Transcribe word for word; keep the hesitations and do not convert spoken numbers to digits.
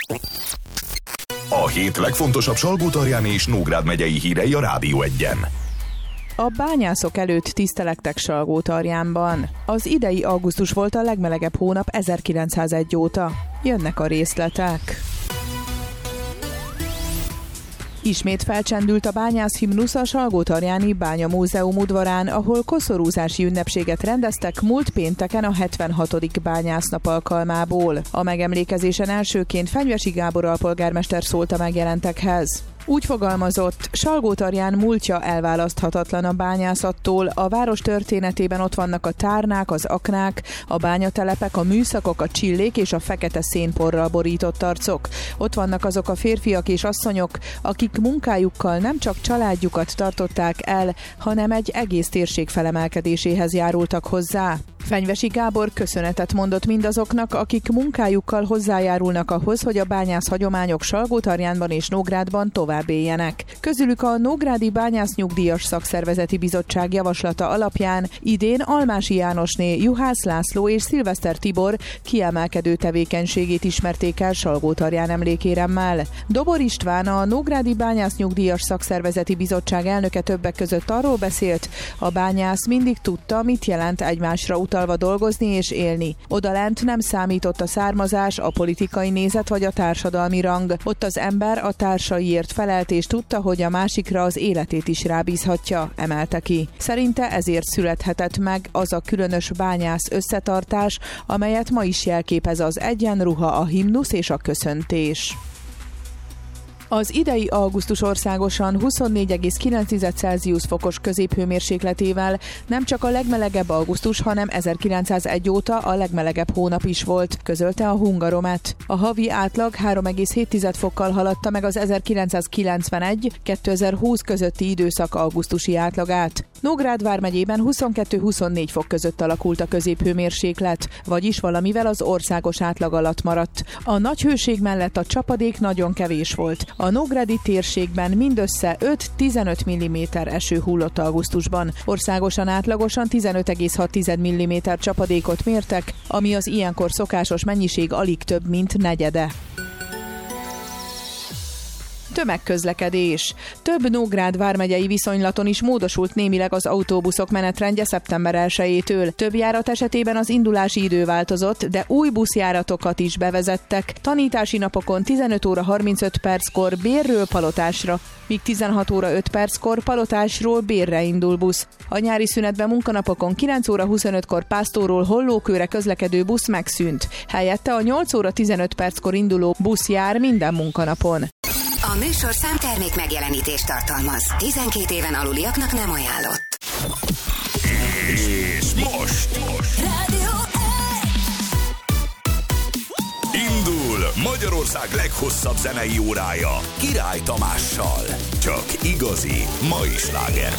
A hét legfontosabb Salgótarjáni és Nógrád megyei hírei a Rádió Egyen. A bányászok előtt tisztelektek Salgótarjánban. Az idei augusztus volt a legmelegebb hónap ezerkilencszázegy óta. Jönnek a részletek. Ismét felcsendült a bányász himnusz a Salgótarjáni Bányamúzeum udvarán, ahol koszorúzási ünnepséget rendeztek múlt pénteken a hetvenhatodik bányásznap alkalmából. A megemlékezésen elsőként Fenyvesi Gábor alpolgármester szólt a megjelentekhez. Úgy fogalmazott, Salgótarján múltja elválaszthatatlan a bányászattól, a város történetében ott vannak a tárnák, az aknák, a bányatelepek, a műszakok, a csillék és a fekete szénporral borított arcok. Ott vannak azok a férfiak és asszonyok, akik munkájukkal nem csak családjukat tartották el, hanem egy egész térség felemelkedéséhez járultak hozzá. Fenyvesi Gábor köszönetet mondott mindazoknak, akik munkájukkal hozzájárulnak ahhoz, hogy a bányász hagyományok Salgótarjánban és Nógrádban tovább éljenek. Közülük a Nógrádi Bányásznyugdíjas Szakszervezeti Bizottság javaslata alapján idén Almási Jánosné, Juhász László és Szilveszter Tibor kiemelkedő tevékenységét ismerték el Salgótarján emlékéremmel. Dobor István, a Nógrádi Bányásznyugdíjas Szakszervezeti Bizottság elnöke többek között arról beszélt, a bányász mindig tudta, mit jelent egymásra utalva dolgozni és élni. Odalent nem számított a származás, a politikai nézet vagy a társadalmi rang. Ott az ember a társaiért felelt és tudta, hogy a másikra az életét is rábízhatja, emelte ki. Szerinte ezért születhetett meg az a különös bányász összetartás, amelyet ma is jelképez az egyenruha, a himnusz és a köszöntés. Az idei augusztus országosan huszonnégy egész kilenc Celsius fokos középhőmérsékletével nem csak a legmelegebb augusztus, hanem ezerkilencszázegy óta a legmelegebb hónap is volt, közölte a Hungaromet. A havi átlag három egész hét fokkal haladta meg az ezerkilencszázkilencvenegy - kétezer-húsz közötti időszak augusztusi átlagát. Nógrád vármegyében huszonkettő-huszonnégy fok között alakult a középhőmérséklet, vagyis valamivel az országos átlag alatt maradt. A nagy hőség mellett a csapadék nagyon kevés volt. A nógrádi térségben mindössze öt-tizenöt milliméter eső hullott augusztusban. Országosan átlagosan tizenöt egész hat milliméter csapadékot mértek, ami az ilyenkor szokásos mennyiség alig több, mint negyede. Tömegközlekedés. Több Nógrád vármegyei viszonylaton is módosult némileg az autóbuszok menetrendje szeptember elsejétől. Több járat esetében az indulási idő változott, de új buszjáratokat is bevezettek. Tanítási napokon tizenöt óra harmincöt perckor Bérről Palotásra, míg tizenhat óra öt perckor Palotásról Bérre indul busz. A nyári szünetben munkanapokon kilenc óra huszonötkor Pásztorról Hollókőre közlekedő busz megszűnt. Helyette a nyolc óra tizenöt perckor induló busz jár minden munkanapon. A műsorszám termék megjelenítést tartalmaz. tizenkét éven aluliaknak nem ajánlott. És most, most. Rádió Indul Magyarország leghosszabb zenei órája Király Tamással. Csak igazi mai sláger